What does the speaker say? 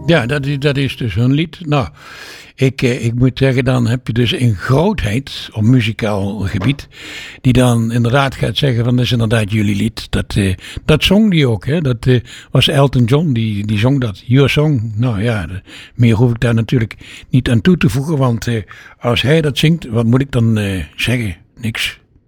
Ja, dat is dus hun lied. Nou, ik moet zeggen, dan heb je dus een grootheid op muzikaal gebied. Die dan inderdaad gaat zeggen van dat is inderdaad jullie lied. Dat zong die ook. Hè? Dat was Elton John, die zong dat. Your Song. Nou ja, meer hoef ik daar natuurlijk niet aan toe te voegen. Want als hij dat zingt, wat moet ik dan zeggen? Niks.